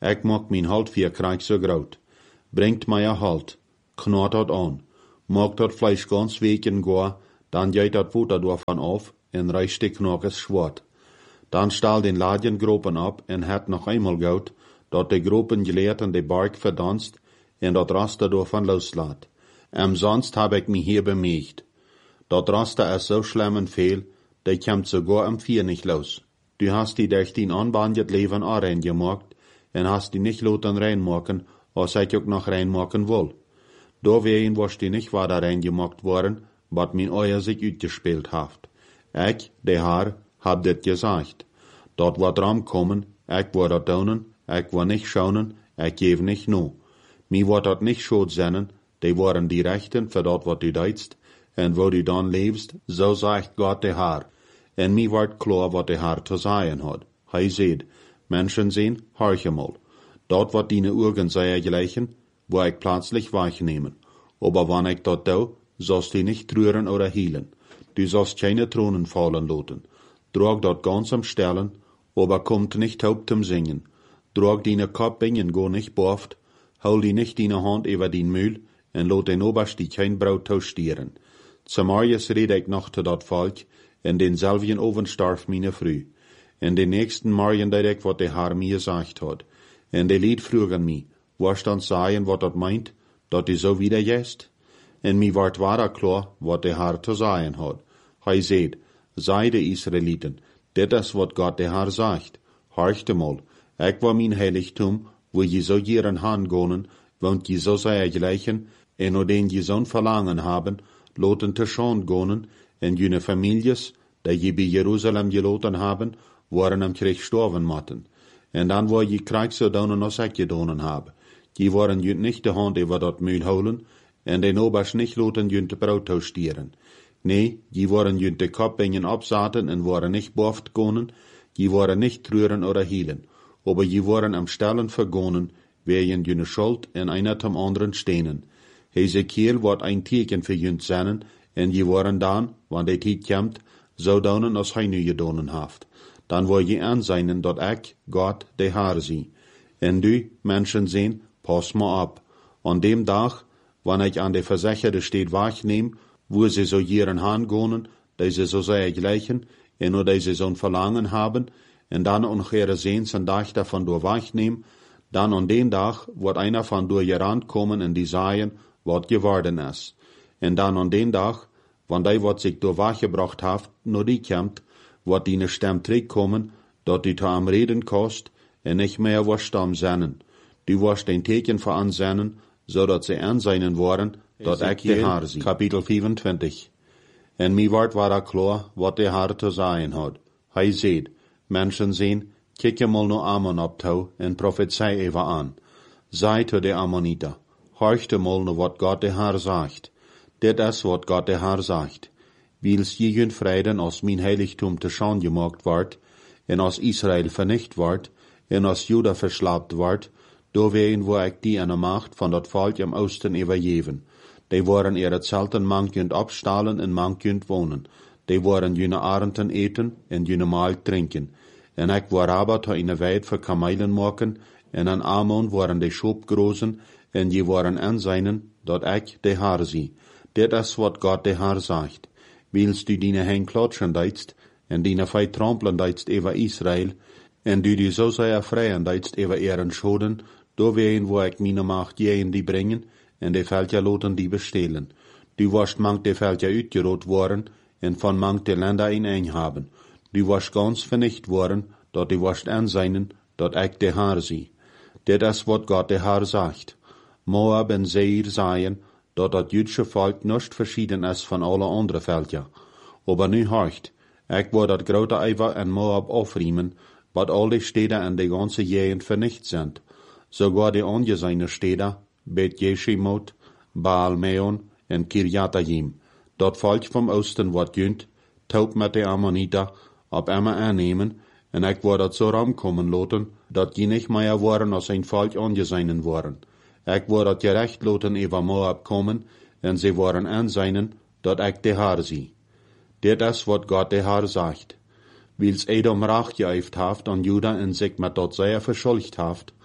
Ik maak mijn halt voor Krieg so groot. Bringt mij halt, knort dat aan, maakt dat Fleisch ganz weken goa, dan geht dat Futter davon auf en reicht die Knoches schwart. Dan staal den Ladjengropen ab en het nog eenmaal goud, dat de gropen geleerd en de bark verdanst en dat raster daarvan loslaat. Sonst heb ik me hier bemerkt. Dat raster is so schlimm en veel, die komt sogar am 4 nicht los. Du hast die durch den anbandet Leben auch reingemacht en hast die nicht laten reinmachen, als ich auch noch reinmachen will. Deswegen was die nicht weiter reingemacht worden, wat mein Euer sich uitgespielt haft. Ich, der Herr, hab dit gesagt. Dort wat ramkommen, ich war dat donen, ich war nicht schaunen, ich gebe nicht no. Mi wat dat nicht schuld sennen, die waren die Rechten für dat wat du deitst, en wo du dann lebst, so sagt Gott der Herr. En mi ward klar wat der Herr zu sagen hat. Hij seht, Menschen sehen, horche mal. Dort wat deine Augen sei gleichen, wo ich plötzlich wahrnehmen. Aber wann ich dat tau, sollst du nicht rühren oder hielen. Du sollst keine Thronen fallen lassen. Drag dat ganz am Stellen, aber kommt nicht taub zum Singen. Drag deine Kopfbingen go nicht boft, hol die nicht deine Hand über den Mühl, en lot den Oberst die kein Braut taustieren. Zamarius rede ich noch zu dat Volk, en denselben Oven starf meine Früh. En den nächsten Morgen deed ich, wat der Herr mir gesagt hat. En de Lied frugen mi, was dann sagen, wat dat meint, dat die so wieder jest? En mi ward wahrer klar, wat der Herr zu sagen hat. Hij seht, sei de Israeliten, dit is wat Gott der Herr sagt. Horchte mal, ich war mein Heiligtum, wo je so jieren Hand gonen, want je so sei gleichen, en o den je zo'n Verlangen haben, loten te schon gonen, en jene Families, die je bij Jerusalem geloten haben, waren am Krieg sterven motten. En dan war je Krieg so donen als ik gedonen habe. Die waren jünt nicht de Hand über dat Mühl holen, en den Oberst nicht loten jünt de Braut taustieren. Nee, die waren jünt de Kopfbingen absaten en waren nicht boft gonen, die waren nicht rühren oder hielen, aber die waren am Stellen vergonen, wegen jüne Schuld en einer zum anderen stehnen. Hesekiel wordt ein Teken für jünt sennen, en die waren dan, wann de Tijd komt, so donen als hij nu gedonen haft. Dan wil je aanzijnen dat ik, Gott, de Herr zie. En du, Menschen sehen, pass mal ab. An dem Tag, wann ich an de Versicherde steht wahrnehm, wo sie so jieren hangonen, die sie so sehr gleichen, en nur die sie so ein Verlangen haben, en dann noch ihre Sehns en Tag davon durch wahrnehm, dann an dem Tag wird einer von durch ihr Rand kommen en die sagen, wat geworden ist. En dann an dem Tag, wann die wat sich durch wachgebracht haft, nur die kommt, wat die ne Stamm kommen, dat die ta am Reden kost, en nicht mehr was Stamm sennen. Die was den Teken veransennen, so dat sie anseinen worden, dat ik de Herr zie. Kapitel 25. En mi ward war klar, wat de Herr zu sagen hat. Hij seht, Menschen sehen, kicke mal no Ammon abtau en prophezei eva an. Sei to de Ammoniter, horchte mal no wat Gott de Herr sagt. Dit is wat Gott de Herr sagt. Wils jeden Frieden aus mein Heiligtum te Schande gemacht ward, en aus Israel vernicht ward, en aus Juda verslaapt ward, doorwegen wo ik die an der Macht van dat Volk im Osten übergeben. Die waren ihre Zelten mankend abstahlen en mankend wohnen. Die waren jene Arenten eten en jene Maal trinken. En ik war aber to eine Weid für Kamelen maken, en an Ammon waren die Schopgroßen, en die waren anseinen, dat ik de Herr zie. Dit is wat Gott de Herr sagt. Willst du deine Hen klotschen deitst, en deine Fei trampeln deitst über Israel, en du die so sehr freien deitst über ihren Schoden, doorwegen wo ik meine Macht jeen die bringen, en de Völker loten die bestehlen. Du warst mank de Völker uitgerot worden, en von mank de Länder in haben. Du warst ganz vernicht worden, dat du warst anseinen, dat ik de Herr zie. Dit is wat Gott de Herr sagt. Moab en Seir sagen, dat dat jüdische Volk nicht verschieden ist von alle andere Völker. Aber nu horcht, ik wil dat grote Eiver en Moab aufriemen, wat al die Städte en die ganze Gegend vernicht sind. Sogar die angesehene Städte, Bet Jeshimot, Baal Meon en Kirjatayim. Dat Volk vom Osten wordt jünt, taub met de Ammoniter, op immer aannemen, en ik wil dat so ramkommen laten, dat die nicht mehr waren als ein Volk angesehnen waren. Ik wil dat gerecht laten über Moab kommen, en sie waren anseinen, dat ik de Herr zie. Dit is wat Gott de Herr sagt. Wils Edom Rach geëift haft an Juda en sich met dat sehr verschuldigt haft,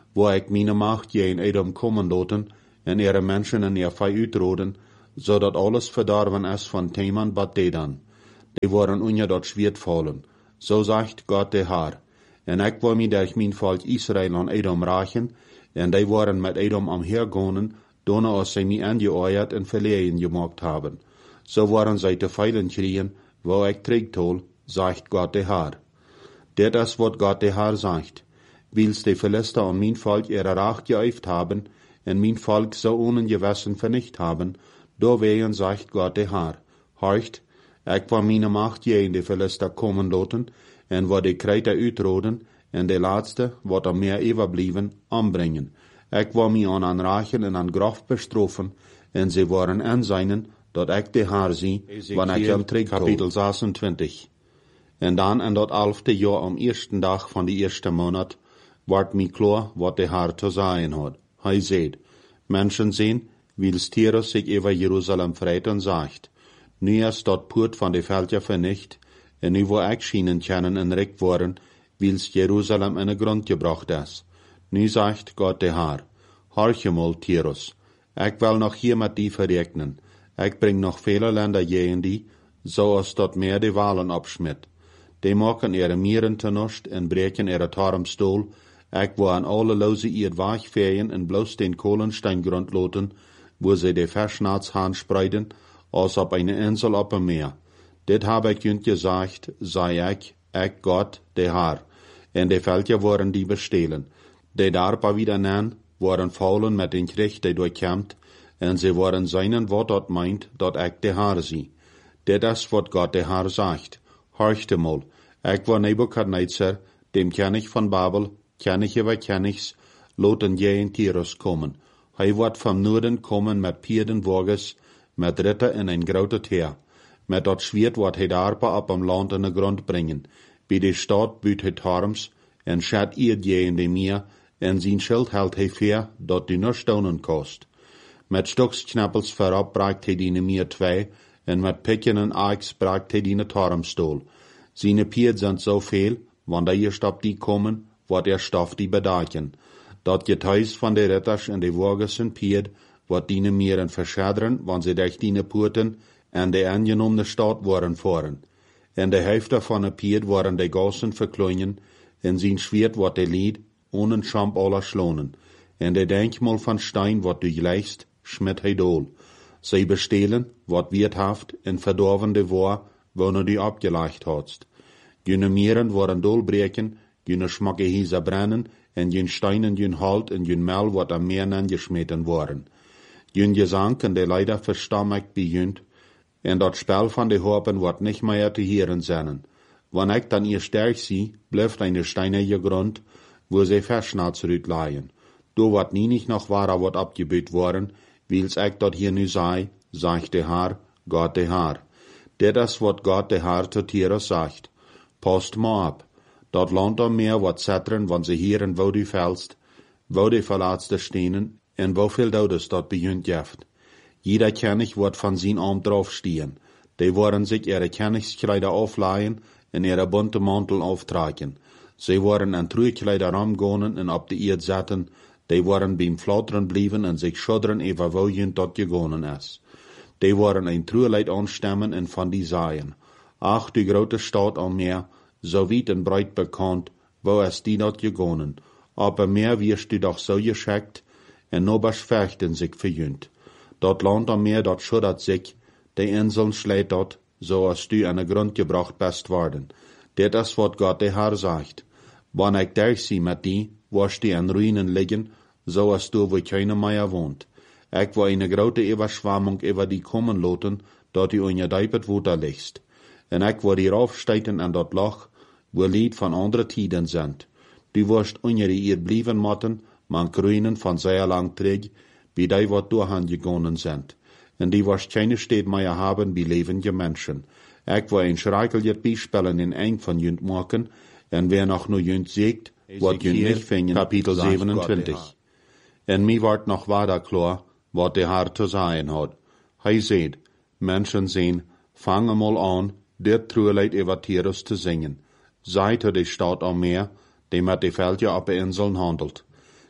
wo ik meine Macht je in Edom kommen laten, en ihre Menschen in ihr Fei uitroden, zodat alles verdorven is van Teman bat Dedan. Die worden unja dort schwert fallen. So sagt Gott der Herr. En ik wil mij durch mijn volk Israel aan Edom rachen, en die worden met Edom omhergonen, donne als zij mij aangeoeierd en verlegen gemaakt hebben. So worden zij te veilen kriegen, wo ik terugtol, sagt Gott der Herr. Dit is wat Gott der Herr sagt. Wils die Philister an mijn volk ihre Rache geäuft haben, en mijn volk so ohne Gewissen vernicht haben, doorwegen sagt Gott der Herr. Horcht, ik wil meine Macht je in die Philister kommen laten, en wat die Kreiter uitroden, en de laatste, wat er meer overblijven, ombrengen. Ik wil mij aan rachen en aan graf bestrofen, en ze worden aanzijnen, dat ik de Herr zie, wanneer ik hem terugtool. Kapitel 26. En dan in dat 11e jaar am eersten dag van de eerste maand, wordt mij klaar wat de Herr te zeggen had. Hij zei, mensen zien, wils Tyrus zich over Jeruzalem vreit en zegt, nu is dat poort van de veldje vernicht, en nu wil ik schijnen kennen en rijk worden, wils Jeruzalem in de grond gebracht is. Nu zegt Gott de Herr, horch mal, Tyrus, ik wil nog hier met die verrekenen. Ik breng nog vele länder tegen die, zoals dat meer de walen opschmidt. Die maken ihre mieren te nust en breken ihre tarmstoel. Ik wil aan alle loze ihr wegvegen en bloos den Kohlensteingrund loten, wo sie de Verschnaatshaan spreiden, als op eine Insel op een meer. Dit heb ik junt gezegd, zei ik Gott, de Herr. En de veldje worden die bestelen. De daarpa wieder nen, worden faulen met den Krieg, die durchkämmt, en ze worden seinen wat dat meint, dat ik de Herr zie. Dit is wat Gott de Herr sagt. Horchte mal, ik wil Nebukadnezar, dem König van Babel, König über Königs, loten je in Tyrus kommen. Hij wordt van Noorden komen met Pierdenwagens, met Ritter in een grote Heer. Met dat Schwert wordt hij daarpa op een land in de grond brengen. Bij de stad buit hij tarms, en schat ihr je in de meer, en zijn schild held hij veer, dat die nur stonen kost. Met stoksknappels verop braakt hij die meer 2, en met pikken en aaks braakt hij die tarmstoel. Zijn pierd zijn zoveel, wanneer eerst op die komen, wordt stof die bedaken. Dat getuis van de ritters en de wagens en pierd, wordt die mieren verschaderen, wanneer ze durch die poorten en de aangenomen stad worden voeren. En de helft van de pierd worden de gassen verkleinen, en zijn schwert wordt de lied, ohne Schamp aller schlonen. En de denkmal van Stein wordt durchleist, schmidt hij dool. Zij bestelen, wat wirthaft en verdorvende war, wanneer die opgelegd hadst. Jene mieren worden dolbreken, jene schmakke hieser brennen, en jene steinen jene halt en jene mel wordt am meer aangesmeten worden. Jene gezang en de leider verstammigt bejunt, en dat spel van de hopen wordt niet meer te horen zijn. Wanneer ik dan ihr sterk zie, blijft eine steinige grond, wo sie verschnaats uitlaaien. Do wordt niet nog waar wordt abgebeut worden, wils ik dat hier nu zei, zegt de Herr, Gott de Herr. Dit is wat Gott de Herr tot Tyrus zegt. Post maar op. Dat land am meer wordt zetteren, wanneer ze hier en wo die velst, wo die verlaatste stenen, en woveel dodes dat bejunt jeft. Jeder König wordt van zijn arm draufstehen. Die worden zich ihre Königskleider aufleihen en ihre bunte Mantel auftragen. Sie worden an Truhkleider ramgonen en op de eerd zetten. Die worden beim Flatteren blijven en zich schudderen over wo junt dat gegonen is. Die worden een Truhleid anstemmen en van die zaaien. Ach, die grote stad am meer, so weit en breit bekannt, wo is die dat gegonen. Aber meer wirst du doch so geschickt, en nobers fechten sich verjünt. Dat land am meer dat schuddert sich, die Inseln schlägt dat, so als du an de grond gebracht best worden. Dit is wat Gott de Herr sagt. Wanneer ik durchzie met die, was die an Ruinen liggen, so als du wo keiner mehr wohnt. Ik wil eine grote Überschwemmung über die kommen laten, dat die unje dijpet water ligt. En ik wil hier aufsteigen an dat Loch, wo Lied van andere tiden sind. Du wirst unje die ihr blijven motten, man Ruinen van sehr lang terug, wie die wat doorgegangen sind. En die wirst keine Stadt mehr haben wie levende Menschen. Ik wil een schrijkeljet bijspellen in een van junt maken, en wer noch nur junt zegt, wat junt nicht vingen. Kapitel 27. En mij wordt nog weiter klar, wat de Herr te zeggen had. Hij zei, mensen zien, fangen mal an, dit trueleid over Tyrus te zingen. Zij te de stad am meer, die met de veldje op de inseln handelt.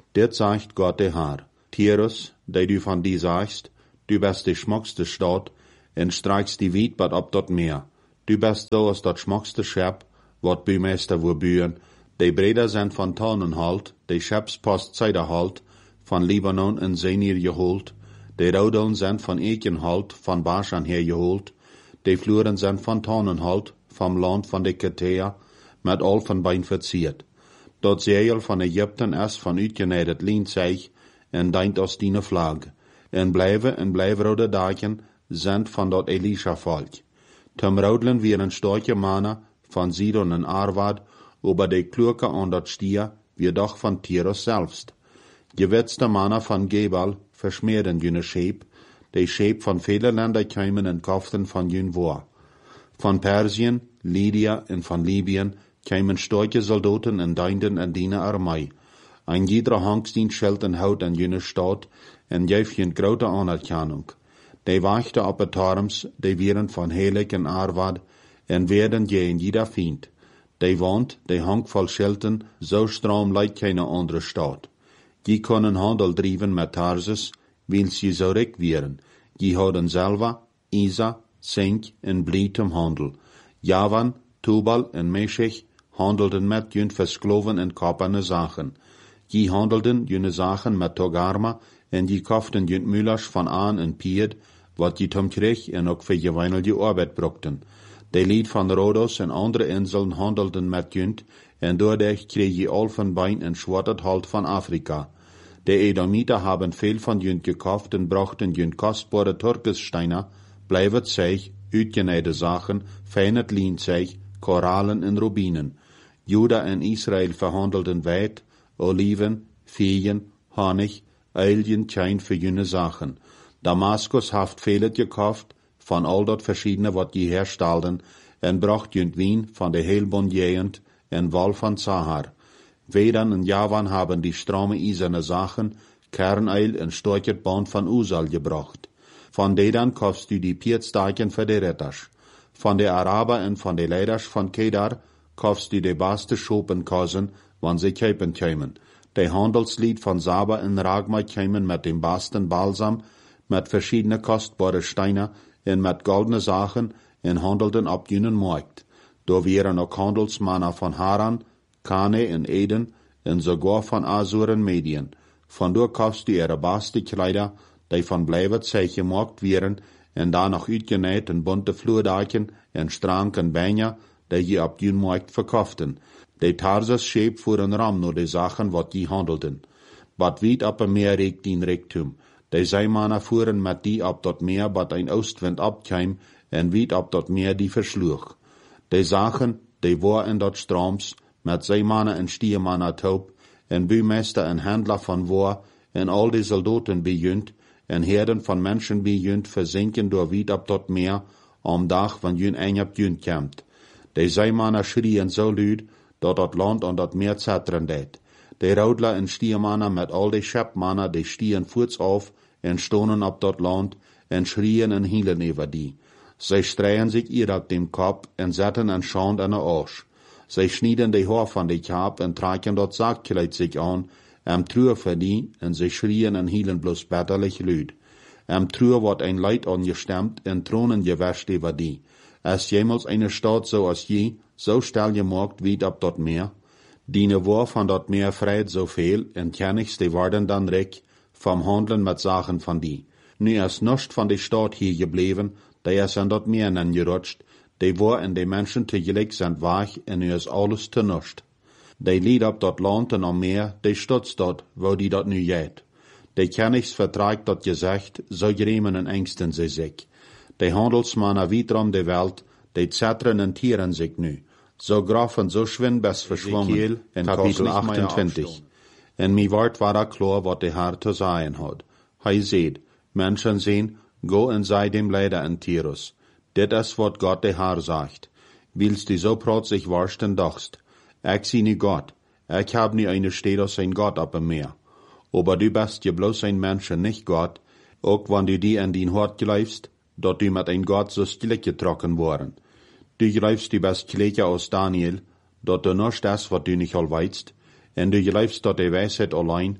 Dit sagt Gott der Herr. Tyrus, der du von die sagst, du bist die schmuckste Stadt, en streichst die Wied bad ab dort Meer. Du bist so als dat schmuckste Schep, wat Bühmeister wo bühen, die Breder sind von Tannenhalt, die Schepspost Zeiderhalt, von Libanon in Senir geholt, die Raudeln sind von Ekenhalt, von Baschan her geholt, die Fluren sind von Tannenhalt, vom Land von de Ketea, mit all von Bein verziert. Dat Zeil von Ägypten is van uitgeneidet lienzeig, en deint aus diene Flag, en blijven rode dagen, sind van dat Elisha-Volk. Tom Raudlen wie een storche Mana, van Sidon en Arvad, ober de Klurke an dat Stier, wie doch van Tyrus selbst. Gewetzte Mana van Gebal, verschmeerden jene Scheep, de Scheep van vele Länder kämen en kauften van jün Wohr. Van Persien, Lydia en van Libyen, kämen storche Soldaten en deinden en diene Armee. Ein jeder Hangstien schelt en hout en jene Stadt, en geef jün grote Anerkennung. Die wachte op het Torms, die wieren van Helik en Arvad, en werden je in jeder Fiend. Die woont, die hangt vol Schelten, zo strom lijkt keine andere Stadt. Die kunnen handel drijven met Tarsus, wils je zo rijk wieren. Die houden Selva, Isa, Sink en Blitum handel. Javan, Tubal en Meshech handelden met jun verskloven en kapane zaken. Die handelden june zaken met Togarma, en die koften jun Müllers van Aan en Pied, wat die tom kreeg en ook voor geweinelde arbeid brokten. De lied van Rhodos en andere inseln handelden met junt, en doordat kreeg je al van Bein en schwattert halt van Afrika. De Edomiter haben veel van junt gekauft en brachten junt kostbare Turkessteiner, blijvet zich, uitgeneide zaken, feinet lienzeig, koralen en rubinen. Juda en Israël verhandelden wijd, oliven, veen, honig, eiljen tjein voor junne zaken. Damaskus haft velet gekauft, van al dat verschiedene wat je herstalden, en bracht junt wien van de heelbon jegend en wal van Sahar. Vedan en Javan haben die strome iserne Sachen, Kerneil en storchert Band van Usal gebracht. Van Dedan kaufst du die Pietstaken für de Retters. Van de Araber en van de Leiders van Kedar kaufst du de beste Schopenkassen, wann sie käpen kämen. De Handelslied van Saba en Ragma kämen mit dem besten Balsam, mit verschiedene kostbare Steine en met goldene Sachen en handelden op junen Markt. Do wären ook handelsmannen van Haran, Kane en Eden en sogar van Asur en Medien. Van door kaufst du ihre beste Kleider, die van blijvet zij gemaakt wären, en daar nog uitgeneid en bunte vloerdaken en stranken bijna, die je op jun Markt verkauften. De Tarsus scheep voor een ram nur de Sachen, wat die handelden. Wat wiet op een meer reekt in Rektum. De Zeemannen fuhren met die op dat meer, wat een oostwind opkwam, en wiet op dat meer die versloeg. De Sachen, die war in dat Stroms, met Zeemannen en Stiermannen taub, en Buurmeester en Händler van war, en al die Soldaten bejunt, en herden van mensen bejunt, verzinken door wiet op dat meer, om dag van jun eng op jun komt. De Zeemannen schrien zo luid, dat land aan dat meer zetteren deed. De Raudler en Stiermannen met al die Schepmannen, die stieren voets auf en stonen op dat land en schrien en hielen over die. Zij streien zich ihr op dem Kopf en zetten een schand aan de Arsch. Zij schnieden de Haar van de Kap en traken dat Saakkleid zich aan, truur voor die, en zij schrien en hielen bloos bitterlich luid. Truur wordt een Leid angestemmt en Thronen gewäscht over die. Als jemals eine Stadt so als je, so stel gemaakt wie op dat meer, diene war van dat meer vreit zoveel, en kennigs die worden dan rijk, vom Handeln met Sachen van die. Nu is nichts van de Stadt hier gebleven, die is aan dat meer nan gerutscht, die war en de mensen tegelijk zijn weg, en nu is alles te nichts. Die lied op dat land en am meer, die stutzt dat, wo die dat nu jet. Die kennigs vertraagt dat gezegd, zo gremen en engsten ze zich. De handelsmannen wietrom de Welt, die zetteren en tieren zich nu. Zo graf en zo schwind best verschwommen, in kapitel 28. En mi woord war klar, wat de Herr te zeggen had. Hij zeid, mensen zien, go en sei dem Leider in Tyrus. Dit is wat Gott de Herr sagt. Willst du so protzig warsten dachtst, ich zie nu Gott, ich hab nu eine Stede als ein Gott op een meer. Aber du bist je bloß ein Mensch, nicht Gott, ook wann du die in dein Hort geleifst, dat du met ein Gott so stille getrokken worden. Du geleifst die best kleedje als Daniel, dat du nichts is wat du nicht al weitst, en du geleifst dat de Weisheit allein,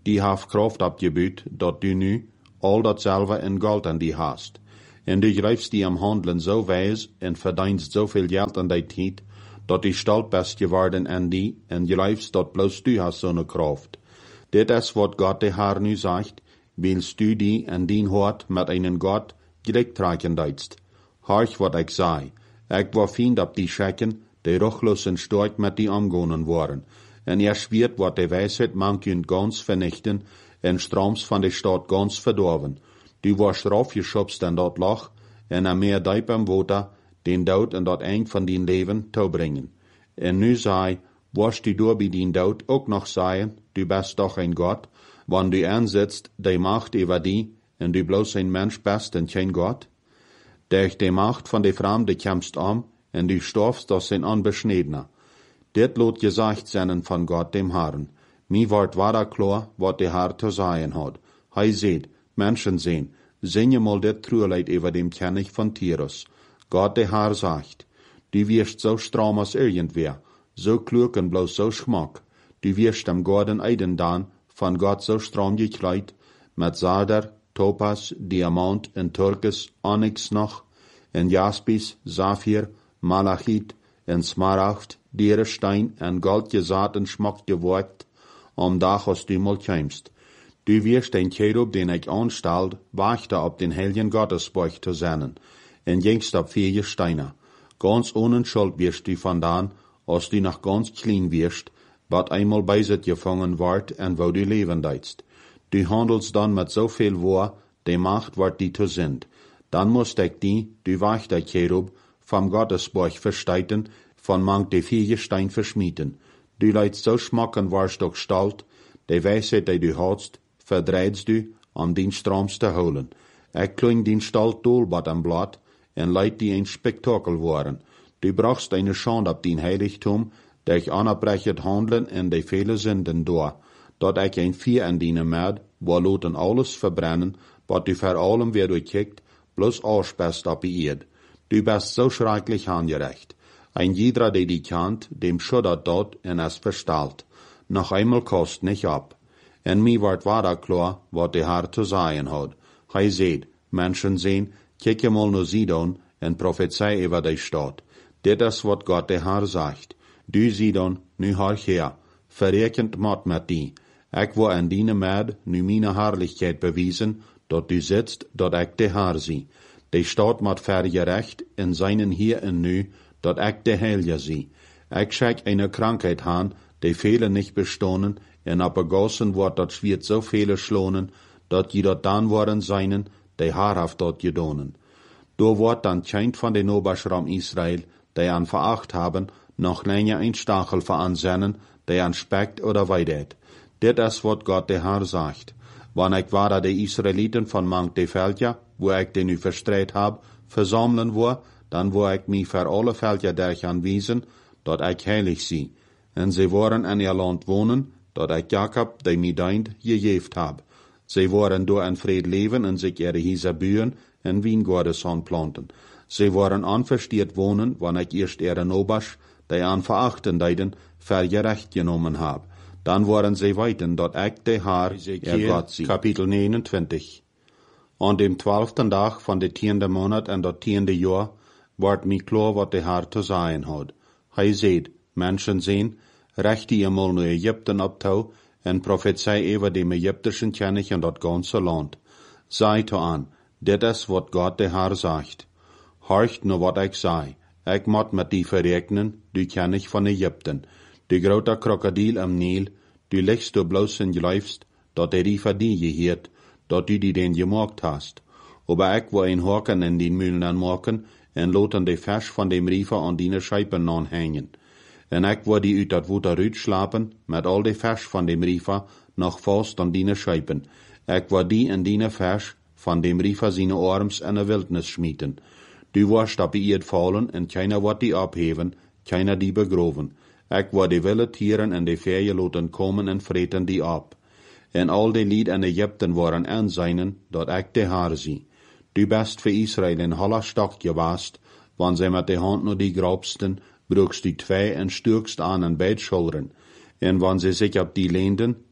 die haf Kraft abgebüht, dat du nu all datselfde in Gold an die hast. En du greifst die am Handeln so wijs en verdienst zoveel geld an die tijd, dat die stolz bist geworden an die, en greifst dat bloos du hast zo'n Kraft. Dit is wat Gott de Herr nu sagt, willst du die en dien Hort met einen Gott gelijk trekken deitst. Horch wat ik zei, ik war fiend op die Schecken, die ruchlos en stork met die omgonen waren, en schwiert wat de wijsheid manchen ganz vernichten, en stroms van de stad ganz verdorven. Du warst raufgeschubst in dat Loch, en am meer diep am Water, den Dood en dat eind van dien leven toebringen. En nu zei, warst du door bij dien Dood ook nog zeggen, du bist doch ein Gott, wann du aanzitst, die Macht über die, en du bloos ein Mensch bist en geen Gott? Durch die Macht von de Fremde kämpfst en du storfst als ein Unbeschniedener. Dit lot gesagt sein von Gott dem Herrn. Mi ward wahrer klar, wat de Herr zu sagen hat. Hei seht, Menschen sehen, singe mal dit Trueleid über dem König von Tyrus. Gott der Herr sagt, du wirst so stram als irgendwer, so klug und bloß so schmack. Du wirst am Gorden Eiden dan, von Gott so stram gekleid, mit Sarder, Topas, Diamant en Türkis, Onyx noch, en Jaspis, Saphir, Malachit, en Smaragd, Dierenstein en Gold gesaat en schmack geworkt, dag als du mal kämst. Du wirst den Cherub, den ich anstalt, wachte op den heiligen Gottesborg zu sehnen, en jengst op 4 Steine. Ganz ohne Schuld wirst du vandaan, als du noch ganz clean wirst, wat einmal beiset gefangen ward en wo du leben deitst. Du handelst dann mit so viel Wahr, die Macht ward die zu sind. Dann musst ich die, du wachte Cherub, vom Gottesborg versteiten, von manch de 4 Stein verschmieden. Du leidst so schmacken warst doch stalt, de Weisheit, die du hast, verdreidst du, den Stroms zu holen. Ich kling den Stalt dolbad am Blatt, en leid die ein Spektakel waren. Du brauchst eine Schande ab den Heiligtum, dich anabrechet handeln en de viele Sünden door, dat ich ein Vier an diene med, wo loten alles verbrennen, wat du vor allem wer du kickt, bloß ausspest ab Erd. Du bist so schrecklich angerecht. Ein jeder, der die kennt, dem schuddert dort en es verstalt. Noch einmal kost nicht ab. En mi ward wahrer klar, wat de Herr zu sagen hat. Hei seht, Menschen sehen, kicke mal nur Sidon en prophezei über die Stadt. Dit is wat Gott der Herr sagt. Du Sidon, nu horch her, verrekend mat met die. Ik wo an diene med nu meine Herrlichkeit bewiesen, dat du sitzt, dat ik de Herr zie. De Stadt mat vergerecht in seinen hier en nu, dat ik de Heilige zie. Ik schick eine Krankheit han, de viele nicht bestonen, en abgegossen wordt dat schwiert so viele schlonen, dat je dat dan worden seinen, de haarhaft dort gedonen. Do wordt dan kein van de Oberschram Israel, die an veracht haben, noch länger ein Stachel veransennen, die an speckt oder weidet. Dit is wat Gott der Herr sagt. Wann ich war de Israeliten von manch de Völker, wo ich den nu verstreit hab, versammeln wo, dann wo ich mich für alle Völker durch anwiesen, dat ich heilig sie. En sie waren in ihr Land wohnen, dat ich Jakob, der mi deint, gegeft hab. Sie waren door in Fried leben en sich ihre Häuser bühen en Wiengordes planten. Sie waren anverstiert wohnen, wann ich erst ihren Obersch, die an verachten deiden, vergerecht genommen hab. Dann waren sie weiten, dat ich der Herr, ihr Gott sie. Kapitel 29. An dem 12. Tag von de 10. Monat en dat 10. Jahr, ward mi klar, wat der Herr zu sagen hat. Hei seht, Menschen sehen, rechte ihr mal nur Ägypten abtau, en prophezei über dem ägyptischen König en dat ganze Land. Seid an, dit is wat Gott der Herr sagt. Horcht nur wat ich sei. Ich mot mit die verregnen, du König von Ägypten. Du groter Krokodil am Nil, du legst du bloß en geleifst, dat der die verdien gehiert, dat du die den gemacht hast. Aber ich wo ein Haken in den Mühlen anmachen, en loten de Fisch von dem Riefer an die Scheipen anhängen. En ik wo die uit dat Water uitslapen, met al de Fisch von dem Riefer noch vast an die Scheipen. Ik wo die en die Fisch von dem Riefer seine Arms in de Wildnis schmieten. Du warst op die Erd fallen, en keiner wird die abheben, keiner die begroven. Ik wo die wilde Tieren en de Vee loten komen en vreten die ab. En al die Lied in Ägypten waren aanzijnen, dat ik de Herr zie. Du bist für Israel in holler Stock gewast, wann sie mit de Hand nur die grobsten, brugst die 2 en sturkst an beid Schultern. En wann sie sich op die leenden,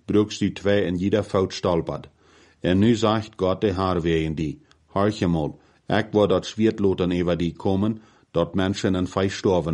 brugst die 2 in jeder Fout stolpert. En nu sagt Gott de Haar wegen die, horch mal, ik wou dat Schwertloten über die kommen, dat Menschen en 5 storven